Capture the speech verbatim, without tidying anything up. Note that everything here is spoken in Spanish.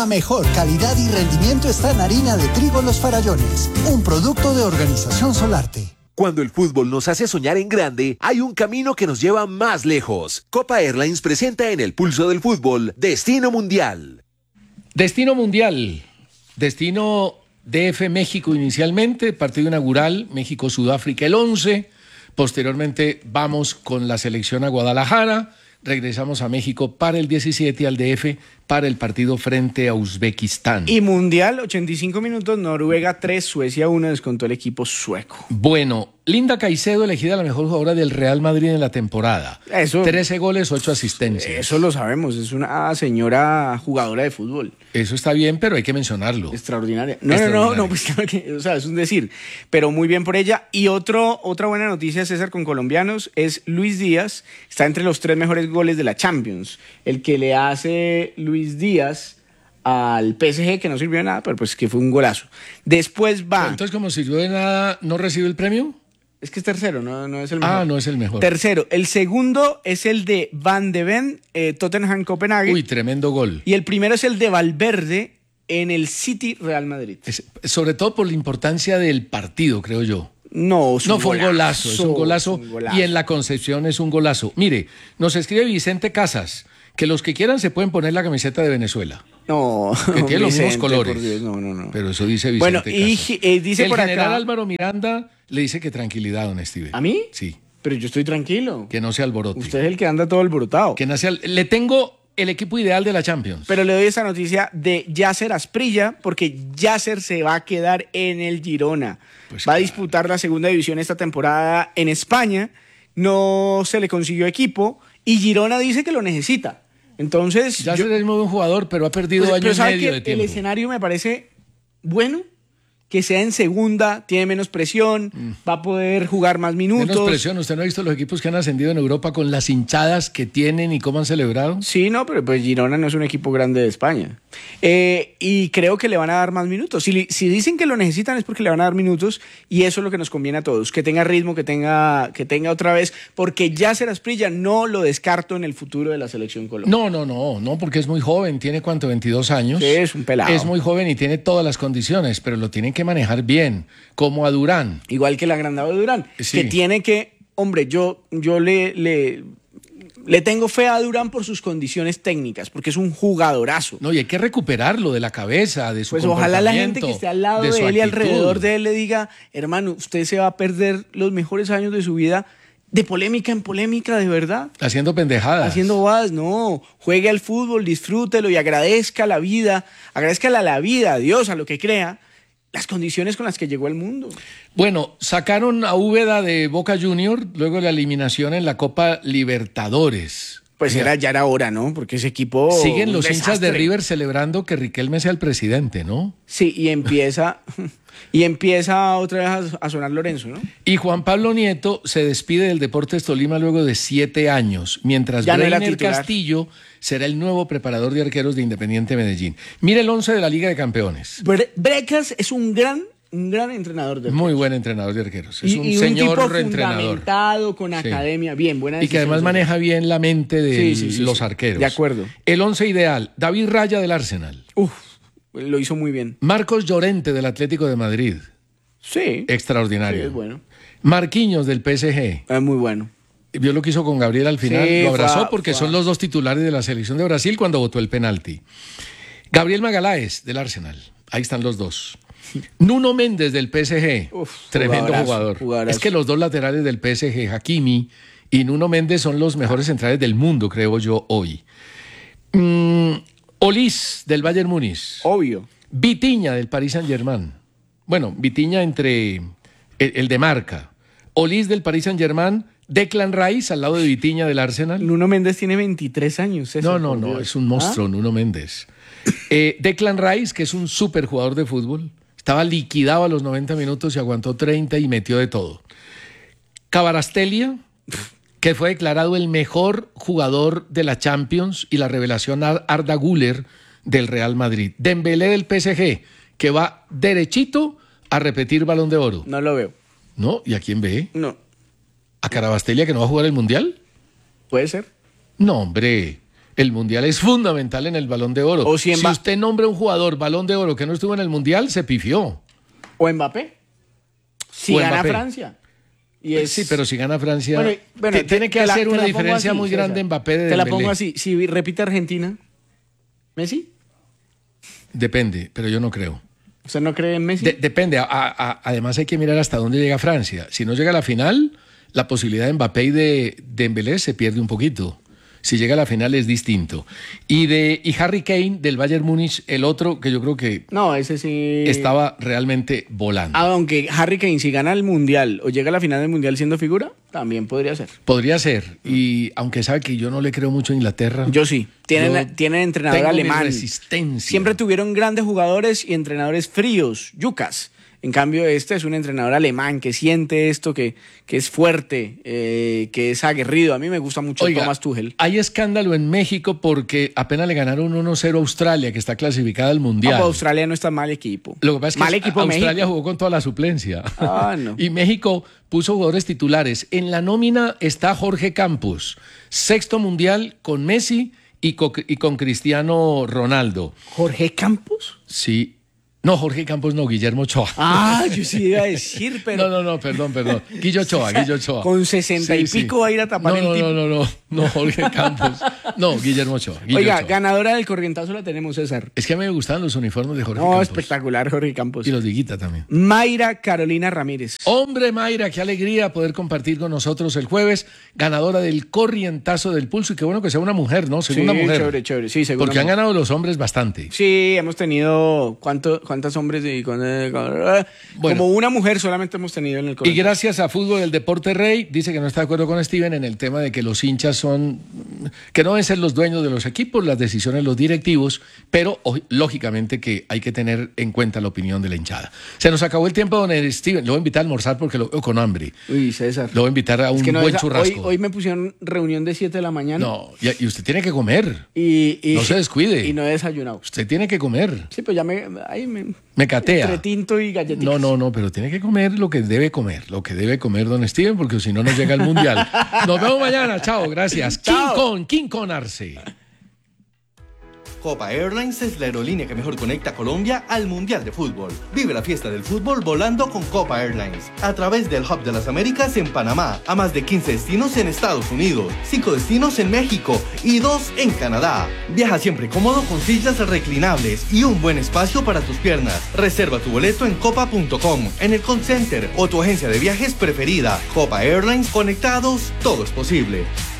La mejor calidad y rendimiento está en harina de trigo Los Farallones, un producto de Organización Solarte. Cuando el fútbol nos hace soñar en grande, hay un camino que nos lleva más lejos. Copa Airlines presenta en el pulso del fútbol Destino Mundial. Destino Mundial, destino D F México inicialmente, partido inaugural, México-Sudáfrica el once, posteriormente vamos con la selección a Guadalajara, regresamos a México para el diecisiete y al D F para el partido frente a Uzbekistán. Y Mundial, ochenta y cinco minutos, Noruega tres, Suecia uno, descontó el equipo sueco. Bueno, Linda Caicedo elegida la mejor jugadora del Real Madrid en la temporada. Eso, trece goles, ocho asistencias. Eso lo sabemos, es una señora jugadora de fútbol. Eso está bien, pero hay que mencionarlo. Extraordinaria. No, no, no, no, pues claro que, o sea, es un decir, pero muy bien por ella. Y otro, otra buena noticia, César, con colombianos, es Luis Díaz, está entre los tres mejores goles de la Champions. El que le hace Luis Díaz al P S G, que no sirvió de nada, pero pues que fue un golazo. Después va... Pero entonces, como sirvió de nada, ¿no recibe el premio? Es que es tercero, no, no es el mejor. Ah, no es el mejor. Tercero. El segundo es el de Van de Ven, eh, Tottenham Copenhague. Uy, tremendo gol. Y el primero es el de Valverde en el City Real Madrid. Es, sobre todo por la importancia del partido, creo yo. No, no fue un golazo, es un golazo, un golazo. Y en la Concepción es un golazo. Mire, nos escribe Vicente Casas que los que quieran se pueden poner la camiseta de Venezuela. No, que tiene los Vicente, mismos colores. Por Dios, no, no, no. Pero eso dice Vicente bueno, Casas. y eh, dice el por general acá, Álvaro Miranda le dice que tranquilidad, don Steve. ¿A mí? Sí. Pero yo estoy tranquilo. Que no se alborote. Usted es el que anda todo alborotado. Que no se al... Le tengo el equipo ideal de la Champions. Pero le doy esa noticia de Yasser Asprilla, porque Yasser se va a quedar en el Girona. Pues va claro. a disputar la segunda división esta temporada en España. No se le consiguió equipo y Girona dice que lo necesita. Entonces... Yasser yo... es muy buen jugador, pero ha perdido pues, año y medio de tiempo. El escenario me parece bueno. Que sea en segunda, tiene menos presión, mm. va a poder jugar más minutos. Menos presión, ¿usted no ha visto los equipos que han ascendido en Europa con las hinchadas que tienen y cómo han celebrado? Sí, no, pero pues Girona no es un equipo grande de España. Eh, y creo que le van a dar más minutos. Si, si dicen que lo necesitan es porque le van a dar minutos y eso es lo que nos conviene a todos. Que tenga ritmo, que tenga, que tenga otra vez, porque Yasser Asprilla no lo descarto en el futuro de la selección colombiana. No, no, no, no, porque es muy joven, tiene ¿cuánto? veintidós años. Sí, es un pelado. Es muy joven y tiene todas las condiciones, pero lo tienen que manejar bien, como a Durán. Igual que el agrandado de Durán, sí. que tiene que, hombre, yo, yo le, le, le tengo fe a Durán por sus condiciones técnicas, porque es un jugadorazo. No, y hay que recuperarlo de la cabeza, de su Pues ojalá la gente que esté al lado de, de él y alrededor de él le diga, hermano, usted se va a perder los mejores años de su vida de polémica en polémica, de verdad. Haciendo pendejadas. Haciendo bobadas, no. Juegue al fútbol, disfrútelo y agradezca la vida, agradezca a la vida, a Dios, a lo que crea, las condiciones con las que llegó al mundo. Bueno, sacaron a Úbeda de Boca Junior luego de la eliminación en la Copa Libertadores. Pues era, ya era hora, ¿no? Porque ese equipo... Siguen los hinchas de River celebrando que Riquelme sea el presidente, ¿no? Sí, y empieza... y empieza otra vez a sonar Lorenzo, ¿no? Y Juan Pablo Nieto se despide del Deportes Tolima luego de siete años, mientras ya Breiner no Castillo será el nuevo preparador de arqueros de Independiente Medellín. Mire el once de la Liga de Campeones. Bre Brecas es un gran... Un gran entrenador de arqueros. Muy buen entrenador de arqueros. Es y, un y señor un tipo entrenador. Fundamentado, con sí. academia, bien, buena decisión. Y que además maneja bien la mente de sí, sí, sí, los sí. arqueros. De acuerdo. El once ideal, David Raya del Arsenal. Uf, lo hizo muy bien. Marcos Llorente del Atlético de Madrid. Sí. Extraordinario. Sí, es bueno. Marquinhos del P S G. Es muy bueno. Vio lo que hizo con Gabriel al final. Sí, lo abrazó fue, porque fue. son los dos titulares de la selección de Brasil cuando votó el penalti. Gabriel Magaláes del Arsenal. Ahí están los dos. Nuno Méndez del P S G, Uf, tremendo jugadorazo, jugador. Jugadorazo. Es que los dos laterales del P S G, Hakimi y Nuno Méndez, son los mejores centrales del mundo, creo yo, hoy. Mm, Olís del Bayern Múnich. Obvio. Vitinha del Paris Saint-Germain. Bueno, Vitinha entre el, el de marca. Olís del Paris Saint-Germain. Declan Rice al lado de Vitinha del Arsenal. Nuno Méndez tiene veintitrés años. No, no, no, es un monstruo, ¿Ah? Nuno Méndez. Eh, Declan Rice, que es un súper jugador de fútbol. Estaba liquidado a los noventa minutos y aguantó treinta y metió de todo. Kvaratskhelia, que fue declarado el mejor jugador de la Champions y la revelación Arda Güler del Real Madrid. Dembélé del P S G, que va derechito a repetir Balón de Oro. No lo veo. ¿No? ¿Y a quién ve? No. ¿A Kvaratskhelia, que no va a jugar el Mundial? Puede ser. No, hombre. El Mundial es fundamental en el Balón de Oro. O si, si usted nombra un jugador Balón de Oro que no estuvo en el Mundial, se pifió. O Mbappé. Si O gana Mbappé. Francia. Y es... Sí, pero si gana Francia, Bueno, bueno, te- tiene que te la- hacer te una la pongo diferencia así, muy César. grande Mbappé de Te la Dembélé. pongo así. Si repite Argentina, ¿Messi? Depende, pero yo no creo. ¿Usted no cree en Messi? De- depende. A- a- además hay que mirar hasta dónde llega Francia. Si no llega a la final, la posibilidad de Mbappé y de Dembélé se pierde un poquito. Si llega a la final es distinto. Y de y Harry Kane del Bayern Múnich, el otro que yo creo que No, ese sí. estaba realmente volando. Aunque Harry Kane, si gana el Mundial o llega a la final del Mundial siendo figura, también podría ser. Podría ser. Y aunque sabe que yo no le creo mucho a Inglaterra. Yo sí. Tienen, Yo tienen entrenador tengo mi alemán. resistencia. Siempre tuvieron grandes jugadores y entrenadores fríos, yucas. En cambio, este es un entrenador alemán que siente esto, que, que es fuerte, eh, que es aguerrido. A mí me gusta mucho Oiga, Thomas Tuchel. hay escándalo en México porque apenas le ganaron uno cero a Australia, que está clasificada al No, Mundial. pues Australia no está mal equipo. Lo que pasa es que mal es- equipo Australia México. jugó con toda la suplencia. Ah, no. Y México puso jugadores titulares. En la nómina está Jorge Campos, sexto mundial con Messi y co- y con Cristiano Ronaldo. ¿Jorge Campos? Sí. No, Jorge Campos no, Guillermo Ochoa. Ah, yo sí iba a decir, pero... No, no, no, perdón, perdón. Guillo Ochoa, Guillo Ochoa. Con sesenta y pico va a ir a tapar no, el no, tipo. No, no, no, no, Jorge Campos. No, Guillermo Ochoa. Guillo Oiga, Ochoa. ganadora del corrientazo la tenemos, César. Es que a mí me gustaban los uniformes de Jorge No, Campos. espectacular, Jorge Campos. Y los de Higuita también. Mayra Carolina Ramírez. Hombre, Mayra, qué alegría poder compartir con nosotros el jueves, ganadora del corrientazo del pulso. Y qué bueno que sea una mujer, ¿no? Segunda Sí, mujer. chévere, chévere. Sí, segunda Porque han mujer. ganado los hombres bastante. Sí, hemos tenido... ¿cuánto, ¿Cuántos hombres? Y con, eh, con- eh, Bueno. Como una mujer solamente hemos tenido en el Y corrientazo. gracias a Fútbol del Deporte Rey, dice que no está de acuerdo con Steven en el tema de que los hinchas son, que no deben ser los dueños de los equipos, las decisiones los directivos, pero o- lógicamente que hay que tener en cuenta la opinión de la hinchada. Se nos acabó el tiempo, don Steven. Lo voy a invitar a almorzar porque lo veo con hambre. Uy, César. Lo voy a invitar a un Es que no, buen esa- churrasco. Hoy, hoy me pusieron reunión de siete de la mañana. No, y, y usted tiene que comer. Y, y- No se descuide. Y no he desayunado. Usted tiene que comer. Sí, pues ya me... Ahí me Me catea. entre tinto y galletitas. No, no, no, pero tiene que comer lo que debe comer, lo que debe comer don Steven, porque si no, no llega al Mundial. Nos vemos mañana, chao, gracias. King Chao. Kong, King Kong Arce. Copa Airlines es la aerolínea que mejor conecta a Colombia al Mundial de Fútbol. Vive la fiesta del fútbol volando con Copa Airlines. A través del Hub de las Américas en Panamá, a más de quince destinos en Estados Unidos, cinco destinos en México y dos en Canadá. Viaja siempre cómodo con sillas reclinables y un buen espacio para tus piernas. Reserva tu boleto en copa punto com, en el call center o tu agencia de viajes preferida. Copa Airlines, conectados, todo es posible.